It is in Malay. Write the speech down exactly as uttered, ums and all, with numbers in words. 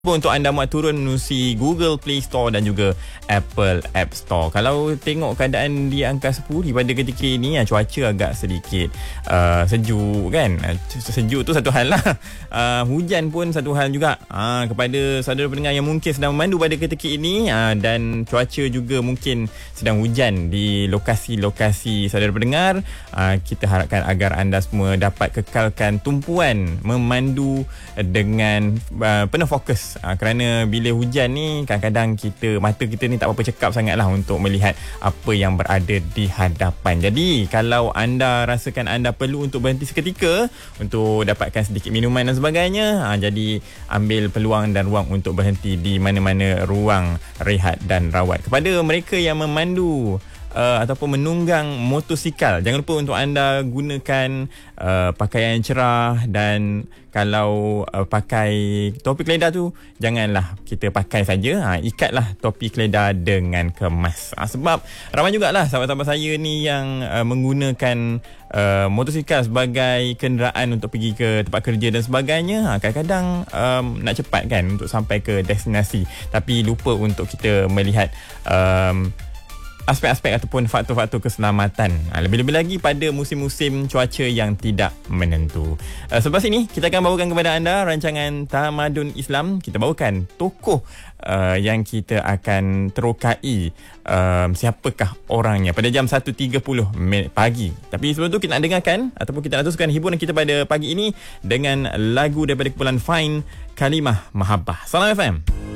Untuk anda muat turun menerusi Google Play Store dan juga Apple App Store. Kalau tengok keadaan di angka sepuluh pada ketika ini, cuaca agak sedikit uh, sejuk kan. Sejuk tu satu hal lah. Uh, hujan pun satu hal juga. Uh, kepada saudara pendengar yang mungkin sedang memandu pada ketika ini uh, dan cuaca juga mungkin sedang hujan di lokasi-lokasi saudara pendengar, uh, kita harapkan agar anda semua dapat kekalkan tumpuan memandu dengan uh, penuh fokus. Ha, kerana bila hujan ni kadang-kadang kita mata kita ni tak apa-apa cekap sangatlah untuk melihat apa yang berada di hadapan. Jadi kalau anda rasakan anda perlu untuk berhenti seketika untuk dapatkan sedikit minuman dan sebagainya, ha, jadi ambil peluang dan ruang untuk berhenti di mana-mana ruang rehat dan rawat. Kepada mereka yang memandu Uh, ataupun menunggang motosikal, jangan lupa untuk anda gunakan uh, pakaian cerah, dan kalau uh, pakai topi keledar tu janganlah kita pakai saja, ha, ikatlah topi keledar dengan kemas, ha, sebab ramai jugalah sahabat-sahabat saya ni yang uh, menggunakan uh, motosikal sebagai kenderaan untuk pergi ke tempat kerja dan sebagainya. Ha, kadang-kadang um, nak cepat kan untuk sampai ke destinasi, tapi lupa untuk kita melihat um, aspek-aspek ataupun faktor-faktor keselamatan, ha, lebih-lebih lagi pada musim-musim cuaca yang tidak menentu. Uh, Selepas ini kita akan bawakan kepada anda rancangan Tamadun Islam. Kita bawakan tokoh uh, yang kita akan terokai uh, siapakah orangnya pada jam satu tiga puluh pagi. Tapi sebelum tu kita nak dengarkan ataupun kita nak teruskan hiburan kita pada pagi ini dengan lagu daripada kumpulan Fine, Kalimah Mahabbah. Salam F M.